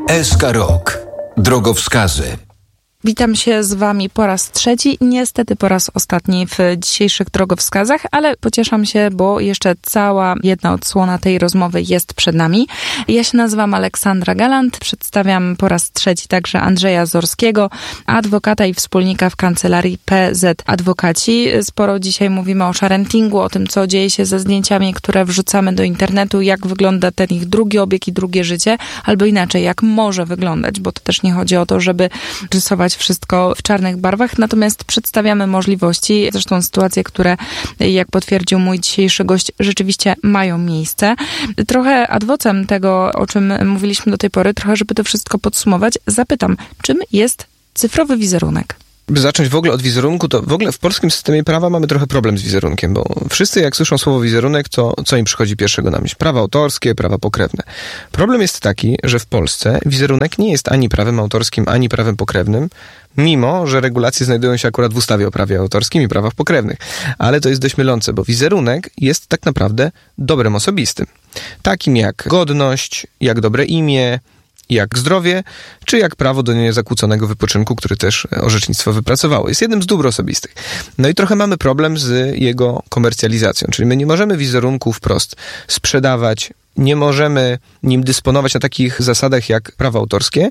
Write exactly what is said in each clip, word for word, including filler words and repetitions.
S K Rok. Drogowskazy. Witam się z Wami po raz trzeci, niestety po raz ostatni w dzisiejszych drogowskazach, ale pocieszam się, bo jeszcze cała jedna odsłona tej rozmowy jest przed nami. Ja się nazywam Aleksandra Galant, przedstawiam po raz trzeci także Andrzeja Zorskiego, adwokata i wspólnika w kancelarii P Z Adwokaci. Sporo dzisiaj mówimy o sharentingu, o tym, co dzieje się ze zdjęciami, które wrzucamy do internetu, jak wygląda ten ich drugi obieg i drugie życie, albo inaczej, jak może wyglądać, bo to też nie chodzi o to, żeby rysować wszystko w czarnych barwach, natomiast przedstawiamy możliwości, zresztą sytuacje, które, jak potwierdził mój dzisiejszy gość, rzeczywiście mają miejsce. Trochę adwocem tego, o czym mówiliśmy do tej pory, trochę, żeby to wszystko podsumować, zapytam, czym jest cyfrowy wizerunek? By zacząć w ogóle od wizerunku, to w ogóle w polskim systemie prawa mamy trochę problem z wizerunkiem, bo wszyscy jak słyszą słowo wizerunek, to co im przychodzi pierwszego na myśl? Prawa autorskie, prawa pokrewne. Problem jest taki, że w Polsce wizerunek nie jest ani prawem autorskim, ani prawem pokrewnym, mimo że regulacje znajdują się akurat w ustawie o prawie autorskim i prawach pokrewnych. Ale to jest dość mylące, bo wizerunek jest tak naprawdę dobrem osobistym. Takim jak godność, jak dobre imię, jak zdrowie, czy jak prawo do niezakłóconego wypoczynku, który też orzecznictwo wypracowało. Jest jednym z dóbr osobistych. No i trochę mamy problem z jego komercjalizacją, czyli my nie możemy wizerunku wprost sprzedawać, nie możemy nim dysponować na takich zasadach jak prawa autorskie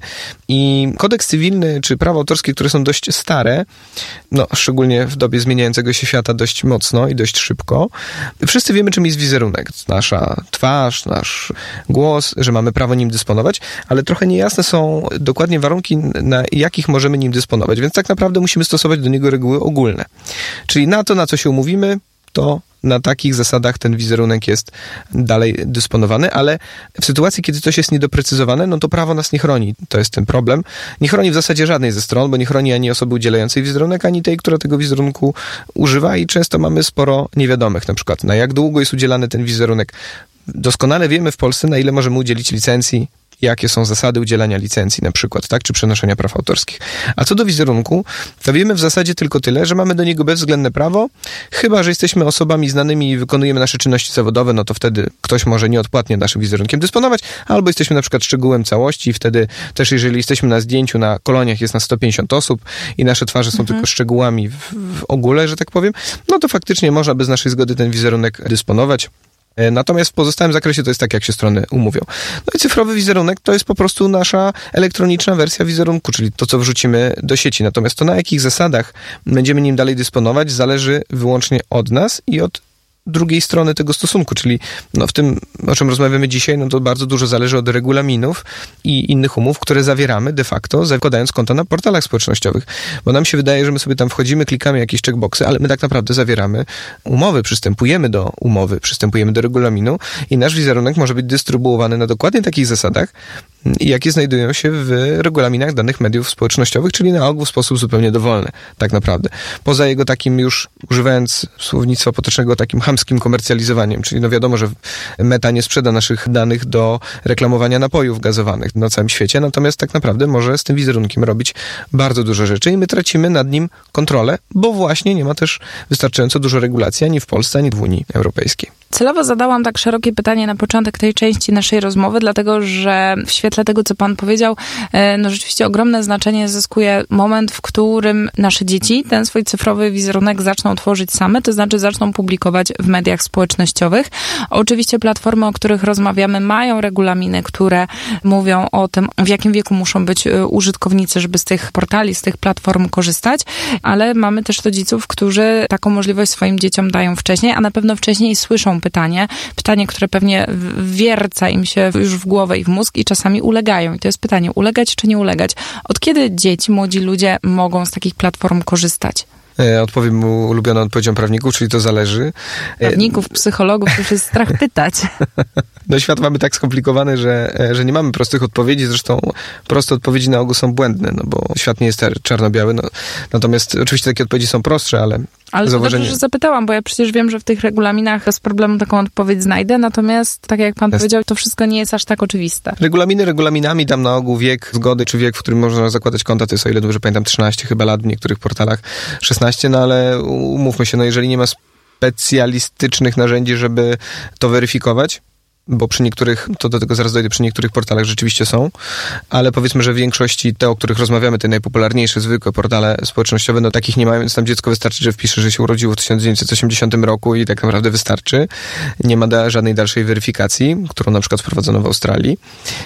i kodeks cywilny czy prawa autorskie, które są dość stare, no szczególnie w dobie zmieniającego się świata dość mocno i dość szybko, wszyscy wiemy, czym jest wizerunek. Nasza twarz, nasz głos, że mamy prawo nim dysponować, ale trochę niejasne są dokładnie warunki, na jakich możemy nim dysponować, więc tak naprawdę musimy stosować do niego reguły ogólne. Czyli na to, na co się umówimy, to na takich zasadach ten wizerunek jest dalej dysponowany, ale w sytuacji, kiedy coś jest niedoprecyzowane, no to prawo nas nie chroni. To jest ten problem. Nie chroni w zasadzie żadnej ze stron, bo nie chroni ani osoby udzielającej wizerunek, ani tej, która tego wizerunku używa i często mamy sporo niewiadomych, na przykład na jak długo jest udzielany ten wizerunek. Doskonale wiemy w Polsce, na ile możemy udzielić licencji, jakie są zasady udzielania licencji na przykład, tak, czy przenoszenia praw autorskich. A co do wizerunku, to wiemy w zasadzie tylko tyle, że mamy do niego bezwzględne prawo, chyba że jesteśmy osobami znanymi i wykonujemy nasze czynności zawodowe, no to wtedy ktoś może nieodpłatnie naszym wizerunkiem dysponować, albo jesteśmy na przykład szczegółem całości i wtedy też jeżeli jesteśmy na zdjęciu na koloniach, jest nas sto pięćdziesiąt osób i nasze twarze są mhm. tylko szczegółami w, w ogóle, że tak powiem, no to faktycznie można bez naszej zgody ten wizerunek dysponować. Natomiast w pozostałym zakresie to jest tak, jak się strony umówią. No i cyfrowy wizerunek to jest po prostu nasza elektroniczna wersja wizerunku, czyli to, co wrzucimy do sieci. Natomiast to, na jakich zasadach będziemy nim dalej dysponować, zależy wyłącznie od nas i od drugiej strony tego stosunku, czyli no w tym, o czym rozmawiamy dzisiaj, no to bardzo dużo zależy od regulaminów i innych umów, które zawieramy de facto, zakładając konta na portalach społecznościowych. Bo nam się wydaje, że my sobie tam wchodzimy, klikamy jakieś checkboxy, ale my tak naprawdę zawieramy umowy, przystępujemy do umowy, przystępujemy do regulaminu i nasz wizerunek może być dystrybuowany na dokładnie takich zasadach, jakie znajdują się w regulaminach danych mediów społecznościowych, czyli na ogół w sposób zupełnie dowolny, tak naprawdę. Poza jego takim już, używając słownictwa potocznego, takim chamskim komercjalizowaniem, czyli no wiadomo, że Meta nie sprzeda naszych danych do reklamowania napojów gazowanych na całym świecie, natomiast tak naprawdę może z tym wizerunkiem robić bardzo dużo rzeczy i my tracimy nad nim kontrolę, bo właśnie nie ma też wystarczająco dużo regulacji ani w Polsce, ani w Unii Europejskiej. Celowo zadałam tak szerokie pytanie na początek tej części naszej rozmowy, dlatego że w świetle tego, co pan powiedział, no rzeczywiście ogromne znaczenie zyskuje moment, w którym nasze dzieci ten swój cyfrowy wizerunek zaczną tworzyć same, to znaczy zaczną publikować w mediach społecznościowych. Oczywiście platformy, o których rozmawiamy, mają regulaminy, które mówią o tym, w jakim wieku muszą być użytkownicy, żeby z tych portali, z tych platform korzystać, ale mamy też rodziców, którzy taką możliwość swoim dzieciom dają wcześniej, a na pewno wcześniej słyszą pytanie, pytanie, które pewnie wierca im się już w głowę i w mózg i czasami ulegają. I to jest pytanie, ulegać czy nie ulegać? Od kiedy dzieci, młodzi ludzie mogą z takich platform korzystać? Odpowiem mu ulubioną odpowiedzią prawników, czyli to zależy. Prawników, psychologów, to już jest strach pytać. No świat mamy tak skomplikowany, że, że nie mamy prostych odpowiedzi, zresztą proste odpowiedzi na ogół są błędne, no bo świat nie jest czarno-biały, no, natomiast oczywiście takie odpowiedzi są prostsze, ale Ale zauważenie... to dobrze, że zapytałam, bo ja przecież wiem, że w tych regulaminach bez problemu taką odpowiedź znajdę, natomiast tak jak pan jest. powiedział, to wszystko nie jest aż tak oczywiste. Regulaminy regulaminami, tam na ogół wiek zgody, czy wiek, w którym można zakładać konta, to jest, o ile dobrze pamiętam, trzynaście chyba lat, w niektórych portalach szesnaście, no ale umówmy się, no jeżeli nie ma specjalistycznych narzędzi, żeby to weryfikować, bo przy niektórych, to do tego zaraz dojdę, przy niektórych portalach rzeczywiście są, ale powiedzmy, że w większości te, o których rozmawiamy, te najpopularniejsze, zwykłe portale społecznościowe, no takich nie mają, więc tam dziecko wystarczy, że wpisze, że się urodziło w tysiąc dziewięćset osiemdziesiątym roku i tak naprawdę wystarczy. Nie ma da, żadnej dalszej weryfikacji, którą na przykład wprowadzono w Australii.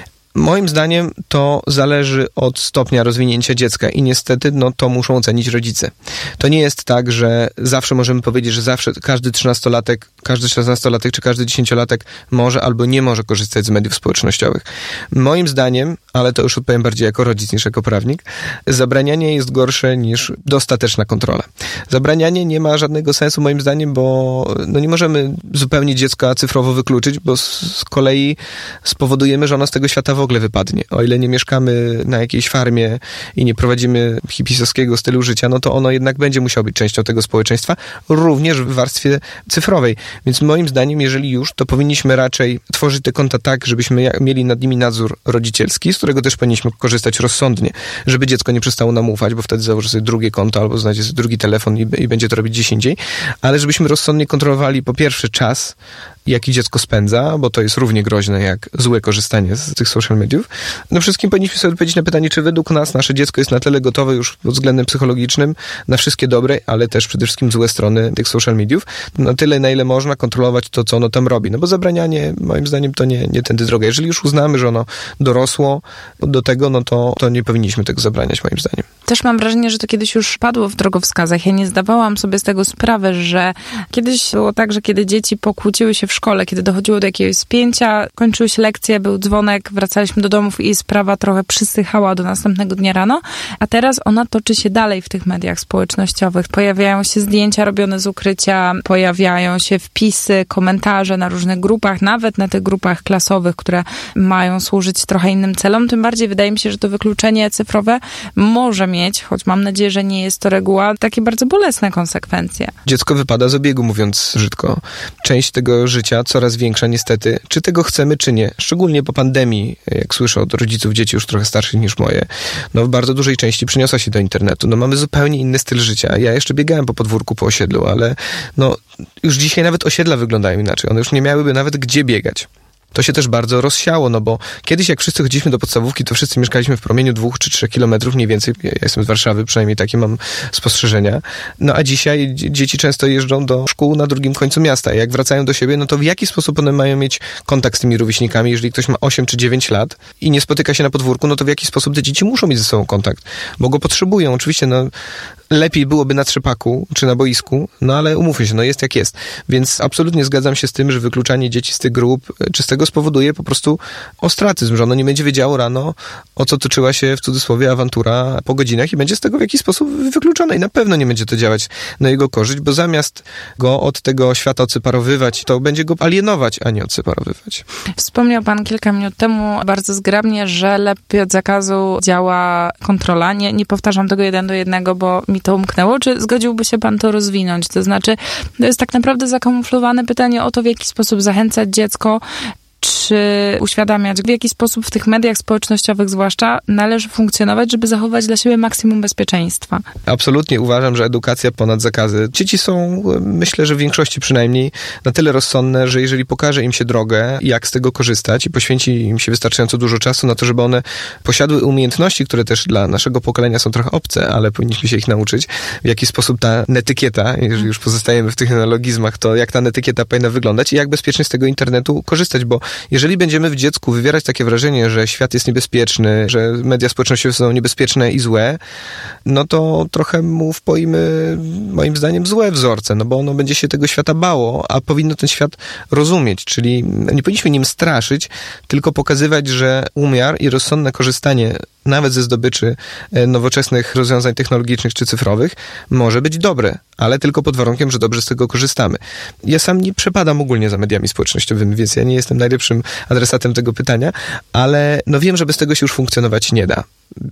Moim zdaniem to zależy od stopnia rozwinięcia dziecka i niestety no, to muszą ocenić rodzice. To nie jest tak, że zawsze możemy powiedzieć, że zawsze każdy trzynastolatek, każdy szesnastolatek czy każdy dziesięciolatek może albo nie może korzystać z mediów społecznościowych. Moim zdaniem, ale to już odpowiem bardziej jako rodzic niż jako prawnik, zabranianie jest gorsze niż dostateczna kontrola. Zabranianie nie ma żadnego sensu moim zdaniem, bo no, nie możemy zupełnie dziecka cyfrowo wykluczyć, bo z, z kolei spowodujemy, że ono z tego świata w ogóle wypadnie. O ile nie mieszkamy na jakiejś farmie i nie prowadzimy hipisowskiego stylu życia, no to ono jednak będzie musiało być częścią tego społeczeństwa, również w warstwie cyfrowej. Więc moim zdaniem, jeżeli już, to powinniśmy raczej tworzyć te konta tak, żebyśmy mieli nad nimi nadzór rodzicielski, z którego też powinniśmy korzystać rozsądnie, żeby dziecko nie przestało nam ufać, bo wtedy założy sobie drugie konto albo znajdzie sobie drugi telefon i, i będzie to robić gdzieś indziej, ale żebyśmy rozsądnie kontrolowali po pierwsze czas, jaki dziecko spędza, bo to jest równie groźne jak złe korzystanie z tych social mediów. No wszystkim powinniśmy sobie odpowiedzieć na pytanie, czy według nas nasze dziecko jest na tyle gotowe już pod względem psychologicznym na wszystkie dobre, ale też przede wszystkim złe strony tych social mediów. Na tyle, na ile można kontrolować to, co ono tam robi. No bo zabranianie, moim zdaniem, to nie, nie tędy droga. Jeżeli już uznamy, że ono dorosło do tego, no to, to nie powinniśmy tego zabraniać, moim zdaniem. Też mam wrażenie, że to kiedyś już padło w drogowskazach. Ja nie zdawałam sobie z tego sprawy, że kiedyś było tak, że kiedy dzieci pokłóciły się w szkole, kiedy dochodziło do jakiegoś spięcia, kończyły się lekcje, był dzwonek, wracaliśmy do domów i sprawa trochę przysychała do następnego dnia rano, a teraz ona toczy się dalej w tych mediach społecznościowych. Pojawiają się zdjęcia robione z ukrycia, pojawiają się wpisy, komentarze na różnych grupach, nawet na tych grupach klasowych, które mają służyć trochę innym celom. Tym bardziej wydaje mi się, że to wykluczenie cyfrowe może mieć, choć mam nadzieję, że nie jest to reguła, takie bardzo bolesne konsekwencje. Dziecko wypada z obiegu, mówiąc brzydko. Część tego życia coraz większa niestety, czy tego chcemy, czy nie. Szczególnie po pandemii, jak słyszę od rodziców dzieci już trochę starszych niż moje, no w bardzo dużej części przeniosła się do internetu. No mamy zupełnie inny styl życia. Ja jeszcze biegałem po podwórku, po osiedlu, ale no już dzisiaj nawet osiedla wyglądają inaczej. One już nie miałyby nawet gdzie biegać. To się też bardzo rozsiało, no bo kiedyś jak wszyscy chodziliśmy do podstawówki, to wszyscy mieszkaliśmy w promieniu dwóch czy trzech kilometrów mniej więcej. Ja jestem z Warszawy, przynajmniej takie mam spostrzeżenia. No a dzisiaj dzieci często jeżdżą do szkół na drugim końcu miasta. Jak wracają do siebie, no to w jaki sposób one mają mieć kontakt z tymi rówieśnikami? Jeżeli ktoś ma osiem czy dziewięć lat i nie spotyka się na podwórku, no to w jaki sposób te dzieci muszą mieć ze sobą kontakt? Bo go potrzebują. Oczywiście, no lepiej byłoby na trzepaku czy na boisku, no ale umówmy się, no jest jak jest. Więc absolutnie zgadzam się z tym, że wykluczanie dzieci z tych grup, czy z tego spowoduje po prostu ostracyzm, że ono nie będzie wiedziało rano, o co toczyła się w cudzysłowie awantura po godzinach i będzie z tego w jakiś sposób wykluczone i na pewno nie będzie to działać na jego korzyść, bo zamiast go od tego świata odseparowywać, to będzie go alienować, a nie odseparowywać. Wspomniał pan kilka minut temu bardzo zgrabnie, że lepiej od zakazu działa kontrola. Nie, nie powtarzam tego jeden do jednego, bo mi to umknęło. Czy zgodziłby się pan to rozwinąć? To znaczy, to jest tak naprawdę zakamuflowane pytanie o to, w jaki sposób zachęcać dziecko, czy uświadamiać, w jaki sposób w tych mediach społecznościowych zwłaszcza należy funkcjonować, żeby zachować dla siebie maksimum bezpieczeństwa. Absolutnie uważam, że edukacja ponad zakazy. Dzieci są, myślę, że w większości przynajmniej, na tyle rozsądne, że jeżeli pokaże im się drogę, jak z tego korzystać i poświęci im się wystarczająco dużo czasu na to, żeby one posiadły umiejętności, które też dla naszego pokolenia są trochę obce, ale powinniśmy się ich nauczyć, w jaki sposób ta netykieta, jeżeli już pozostajemy w tych analogizmach, to jak ta netykieta powinna wyglądać i jak bezpiecznie z tego internetu korzystać, bo jeżeli będziemy w dziecku wywierać takie wrażenie, że świat jest niebezpieczny, że media społecznościowe są niebezpieczne i złe, no to trochę mu wpoimy, moim zdaniem, złe wzorce, no bo ono będzie się tego świata bało, a powinno ten świat rozumieć, czyli nie powinniśmy nim straszyć, tylko pokazywać, że umiar i rozsądne korzystanie nawet ze zdobyczy nowoczesnych rozwiązań technologicznych czy cyfrowych może być dobre, ale tylko pod warunkiem, że dobrze z tego korzystamy. Ja sam nie przepadam ogólnie za mediami społecznościowymi, więc ja nie jestem najlepszym adresatem tego pytania, ale no wiem, że bez tego się już funkcjonować nie da.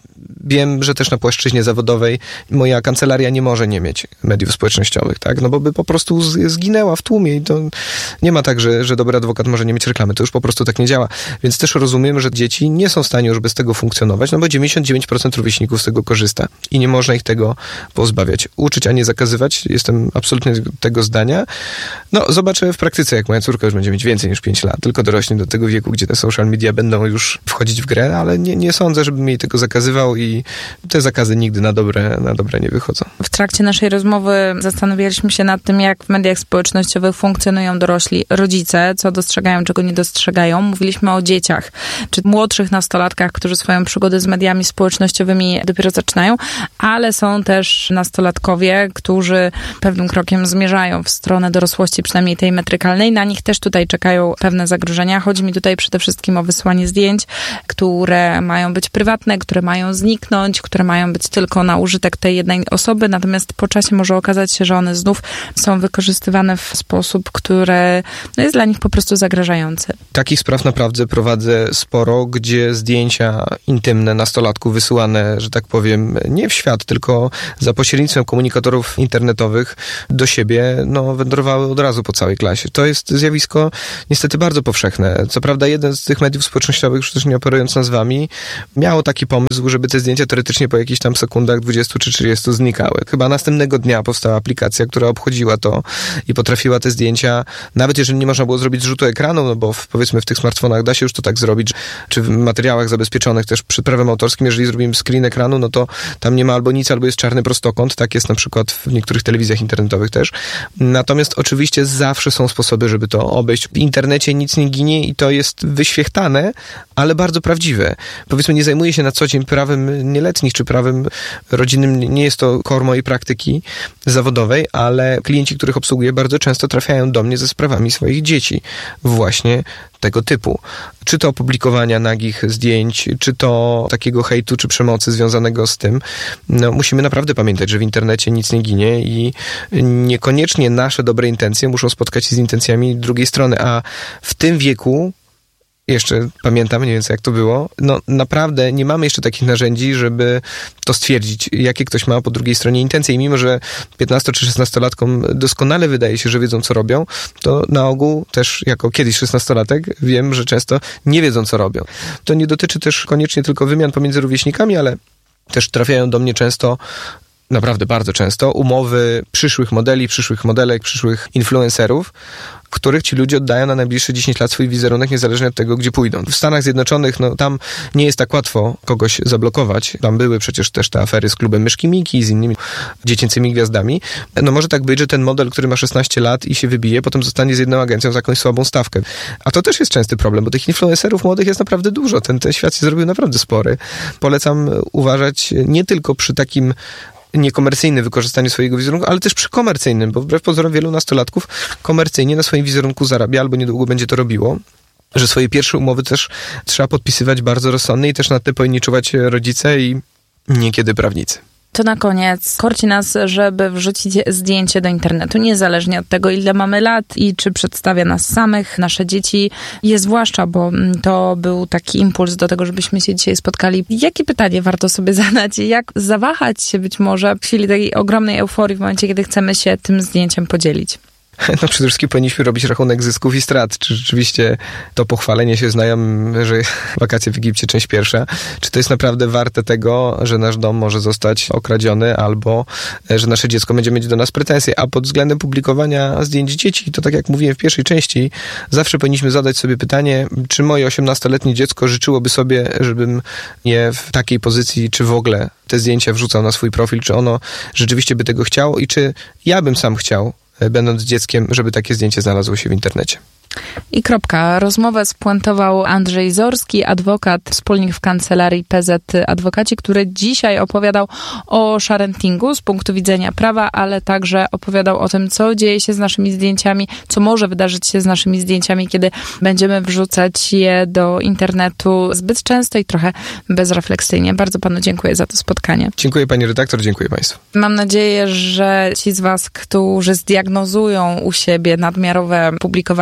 wiem, że też na płaszczyźnie zawodowej moja kancelaria nie może nie mieć mediów społecznościowych, tak? No bo by po prostu zginęła w tłumie i to nie ma tak, że, że dobry adwokat może nie mieć reklamy. To już po prostu tak nie działa. Więc też rozumiem, że dzieci nie są w stanie już bez tego funkcjonować, no bo dziewięćdziesiąt dziewięć procent rówieśników z tego korzysta i nie można ich tego pozbawiać. Uczyć, a nie zakazywać. Jestem absolutnie tego zdania. No, zobaczę w praktyce, jak moja córka już będzie mieć więcej niż pięć lat, tylko dorośnie do tego wieku, gdzie te social media będą już wchodzić w grę, ale nie, nie sądzę, żebym jej tego zakazywał i te zakazy nigdy na dobre, na dobre nie wychodzą. W trakcie naszej rozmowy zastanawialiśmy się nad tym, jak w mediach społecznościowych funkcjonują dorośli rodzice, co dostrzegają, czego nie dostrzegają. Mówiliśmy o dzieciach, czy młodszych nastolatkach, którzy swoją przygodę z mediami społecznościowymi dopiero zaczynają, ale są też nastolatkowie, którzy pewnym krokiem zmierzają w stronę dorosłości, przynajmniej tej metrykalnej. Na nich też tutaj czekają pewne zagrożenia. Chodzi mi tutaj przede wszystkim o wysłanie zdjęć, które mają być prywatne, które mają zniknąć, które mają być tylko na użytek tej jednej osoby, natomiast po czasie może okazać się, że one znów są wykorzystywane w sposób, który no, jest dla nich po prostu zagrażający. Takich spraw naprawdę prowadzę sporo, gdzie zdjęcia intymne nastolatków wysyłane, że tak powiem, nie w świat, tylko za pośrednictwem komunikatorów internetowych do siebie, no wędrowały od razu po całej klasie. To jest zjawisko niestety bardzo powszechne. Co prawda jeden z tych mediów społecznościowych, już też nie operując nazwami, miało taki pomysł, żeby te zdjęcia teoretycznie po jakichś tam sekundach dwudziestu czy trzydziestu znikały. Chyba następnego dnia powstała aplikacja, która obchodziła to i potrafiła te zdjęcia, nawet jeżeli nie można było zrobić zrzutu ekranu, no bo w, powiedzmy w tych smartfonach da się już to tak zrobić, czy w materiałach zabezpieczonych też przed prawem autorskim, jeżeli zrobimy screen ekranu, no to tam nie ma albo nic, albo jest czarny prostokąt, tak jest na przykład w niektórych telewizjach internetowych też. Natomiast oczywiście zawsze są sposoby, żeby to obejść. W internecie nic nie ginie i to jest wyświechtane, ale bardzo prawdziwe. Powiedzmy, nie zajmuję się na co dzień prawem nieletnich, czy prawem rodzinnym, nie jest to core mojej praktyki zawodowej, ale klienci, których obsługuję, bardzo często trafiają do mnie ze sprawami swoich dzieci. Właśnie tego typu. Czy to opublikowania nagich zdjęć, czy to takiego hejtu, czy przemocy związanego z tym. No, musimy naprawdę pamiętać, że w internecie nic nie ginie i niekoniecznie nasze dobre intencje muszą spotkać się z intencjami drugiej strony, a w tym wieku jeszcze pamiętam mniej więcej jak to było, no naprawdę nie mamy jeszcze takich narzędzi, żeby to stwierdzić, jakie ktoś ma po drugiej stronie intencje i mimo, że piętnasto czy szesnastolatkom doskonale wydaje się, że wiedzą co robią, to na ogół też jako kiedyś szesnastolatek wiem, że często nie wiedzą co robią. To nie dotyczy też koniecznie tylko wymian pomiędzy rówieśnikami, ale też trafiają do mnie często, naprawdę bardzo często, umowy przyszłych modeli, przyszłych modelek, przyszłych influencerów, których ci ludzie oddają na najbliższe dziesięć lat swój wizerunek, niezależnie od tego, gdzie pójdą. W Stanach Zjednoczonych, no tam nie jest tak łatwo kogoś zablokować. Tam były przecież też te afery z klubem Myszki Miki i z innymi dziecięcymi gwiazdami. No może tak być, że ten model, który ma szesnaście lat i się wybije, potem zostanie z jedną agencją za jakąś słabą stawkę. A to też jest częsty problem, bo tych influencerów młodych jest naprawdę dużo. Ten, ten świat się zrobił naprawdę spory. Polecam uważać nie tylko przy takim niekomercyjnym wykorzystaniu swojego wizerunku, ale też przy komercyjnym, bo wbrew pozorom wielu nastolatków komercyjnie na swoim wizerunku zarabia albo niedługo będzie to robiło, że swoje pierwsze umowy też trzeba podpisywać bardzo rozsądnie i też na te powinni czuwać rodzice i niekiedy prawnicy. To na koniec korci nas, żeby wrzucić zdjęcie do internetu, niezależnie od tego, ile mamy lat i czy przedstawia nas samych, nasze dzieci. Je zwłaszcza, bo to był taki impuls do tego, żebyśmy się dzisiaj spotkali. Jakie pytanie warto sobie zadać? Jak zawahać się być może w chwili tej ogromnej euforii w momencie, kiedy chcemy się tym zdjęciem podzielić? No przede wszystkim powinniśmy robić rachunek zysków i strat. Czy rzeczywiście to pochwalenie się znajomym, że wakacje w Egipcie część pierwsza, czy to jest naprawdę warte tego, że nasz dom może zostać okradziony albo że nasze dziecko będzie mieć do nas pretensje. A pod względem publikowania zdjęć dzieci, to tak jak mówiłem w pierwszej części, zawsze powinniśmy zadać sobie pytanie, czy moje osiemnastoletnie dziecko życzyłoby sobie, żebym je w takiej pozycji, czy w ogóle te zdjęcia wrzucał na swój profil, czy ono rzeczywiście by tego chciało i czy ja bym sam chciał, będąc dzieckiem, żeby takie zdjęcie znalazło się w internecie. I kropka. Rozmowę spuentował Andrzej Zorski, adwokat, wspólnik w kancelarii P Z Adwokaci, który dzisiaj opowiadał o sharentingu z punktu widzenia prawa, ale także opowiadał o tym, co dzieje się z naszymi zdjęciami, co może wydarzyć się z naszymi zdjęciami, kiedy będziemy wrzucać je do internetu zbyt często i trochę bezrefleksyjnie. Bardzo panu dziękuję za to spotkanie. Dziękuję pani redaktor, dziękuję państwu. Mam nadzieję, że ci z was, którzy zdiagnozują u siebie nadmiarowe publikowanie zdjęć,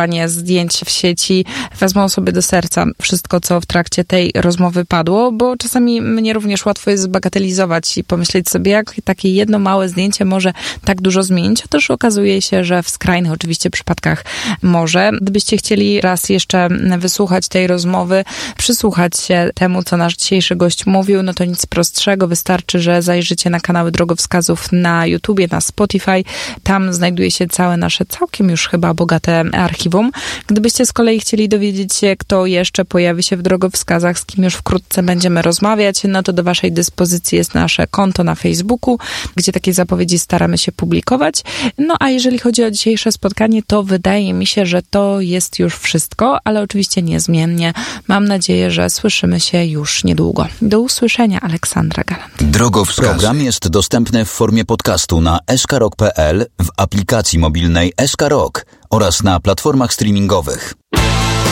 zdjęć w sieci, wezmą sobie do serca wszystko, co w trakcie tej rozmowy padło, bo czasami mnie również łatwo jest zbagatelizować i pomyśleć sobie, jak takie jedno małe zdjęcie może tak dużo zmienić. Otóż okazuje się, że w skrajnych oczywiście przypadkach może. Gdybyście chcieli raz jeszcze wysłuchać tej rozmowy, przysłuchać się temu, co nasz dzisiejszy gość mówił, no to nic prostszego. Wystarczy, że zajrzycie na kanały Drogowskazów na YouTubie, na Spotify. Tam znajduje się całe nasze całkiem już chyba bogate archiwum. Gdybyście z kolei chcieli dowiedzieć się, kto jeszcze pojawi się w Drogowskazach, z kim już wkrótce będziemy rozmawiać, no to do waszej dyspozycji jest nasze konto na Facebooku, gdzie takie zapowiedzi staramy się publikować. No a jeżeli chodzi o dzisiejsze spotkanie, to wydaje mi się, że to jest już wszystko, ale oczywiście niezmiennie. Mam nadzieję, że słyszymy się już niedługo. Do usłyszenia, Aleksandra Galant. Drogowskazy. Program jest dostępny w formie podcastu na skrok kropka p l, w aplikacji mobilnej S K Rock oraz na platformach streamingowych.